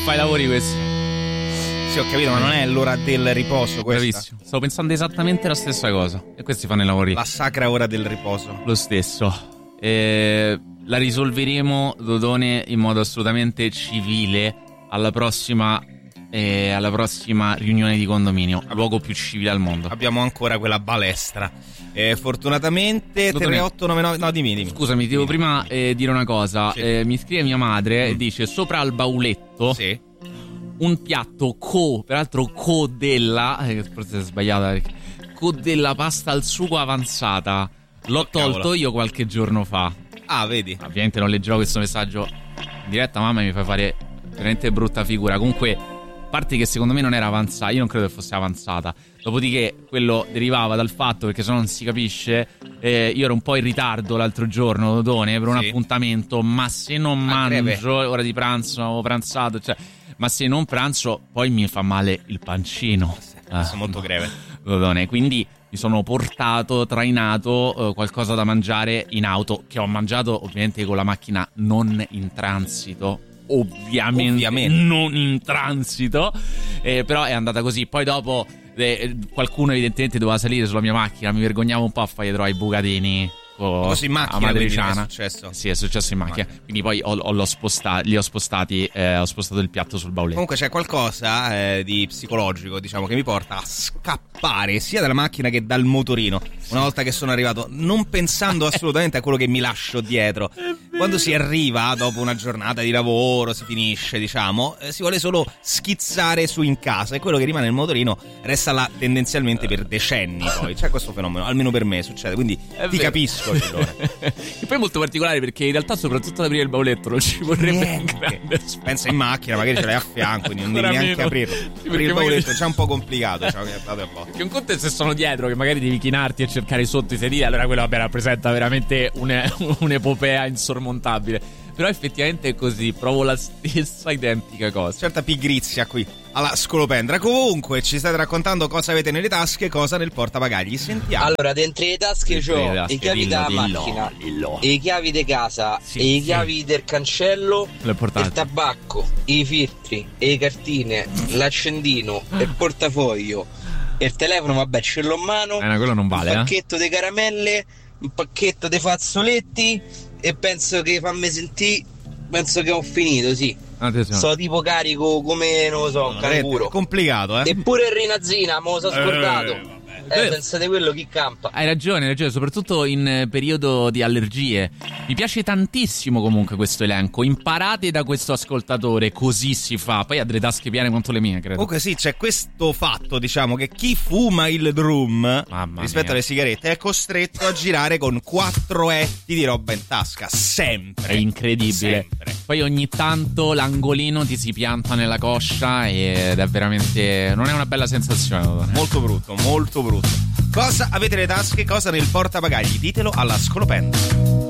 fai i lavori questi. Sì, ho capito, ma non è l'ora del riposo questa. Bravissimo. Stavo pensando esattamente la stessa cosa. E questi fanno i lavori. La sacra ora del riposo. Lo stesso. La risolveremo, Dodone, in modo assolutamente civile alla prossima riunione di condominio, luogo più civile al mondo. Abbiamo ancora quella balestra. Fortunatamente 3899. No, dimmi. Scusami, devo prima dire una cosa. Sì. Mi scrive mia madre e dice: sopra al bauletto un piatto peraltro della forse è sbagliata, della pasta al sugo avanzata. L'ho tolto io qualche giorno fa. Ah, vedi? Ovviamente non leggerò questo messaggio in diretta, mamma, mi fa fare veramente brutta figura. Comunque, a parte che secondo me non era avanzata, io non credo che fosse avanzata. Dopodiché quello derivava dal fatto, perché se no non si capisce, io ero un po' in ritardo l'altro giorno, Dodone, per un appuntamento, ma se non mangio, ora di pranzo, avevo pranzato, cioè, ma se non pranzo poi mi fa male il pancino. È molto greve, Dodone, quindi mi sono trainato qualcosa da mangiare in auto, che ho mangiato ovviamente con la macchina non in transito. Ovviamente. Non in transito, però è andata così. Poi dopo qualcuno evidentemente doveva salire sulla mia macchina, mi vergognavo un po' a fare dietro ai bucatini così in macchina, Matriciana. È successo? Sì, è successo in macchina. Quindi poi ho spostato il piatto sul bauletto. Comunque c'è qualcosa di psicologico, diciamo, che mi porta a scappare sia dalla macchina che dal motorino una volta che sono arrivato, non pensando assolutamente a quello che mi lascio dietro. Quando si arriva dopo una giornata di lavoro, si finisce, diciamo, si vuole solo schizzare su in casa, e quello che rimane nel motorino resta là tendenzialmente per decenni. Poi c'è questo fenomeno, almeno per me succede, quindi ti capisco. Che poi è molto particolare, perché in realtà soprattutto ad aprire il bauletto non ci vorrebbe grande. Pensa in macchina, magari ce l'hai a fianco, quindi non devi neanche aprirlo. Aprire il bauletto è già un po' complicato, diciamo, che un conto è se sono dietro, che magari devi chinarti e cercare sotto i sedili, allora quello rappresenta veramente un'epopea insormontabile. Però effettivamente è così, provo la stessa identica cosa. Certa pigrizia qui alla Scolopendra. Comunque ci state raccontando cosa avete nelle tasche, cosa nel portabagagli. Sentiamo. Allora, dentro le tasche c'ho le chiavi della macchina, le chiavi di casa, le chiavi del cancello, il tabacco, i filtri, le cartine, l'accendino, il portafoglio, il telefono, vabbè, ce l'ho in mano, quello non vale, un pacchetto di caramelle, un pacchetto di fazzoletti, e penso che penso che ho finito, sì. Attenzione. So tipo carico come, non lo so, un canguro. È complicato, Eppure il Rinazzina, me lo so scordato. Pensate quello chi campa. Hai ragione, soprattutto in periodo di allergie. Mi piace tantissimo comunque questo elenco. Imparate da questo ascoltatore, così si fa. Poi ha delle tasche piene quanto le mie, credo. Comunque sì, c'è questo fatto, diciamo, che chi fuma il drum rispetto alle sigarette è costretto a girare con 4 etti di roba in tasca, sempre. È incredibile. Sempre. Poi ogni tanto l'angolino ti si pianta nella coscia ed è veramente, non è una bella sensazione. Molto brutto. Cosa avete nelle tasche, cosa nel portabagagli? Ditelo alla Scolopendra.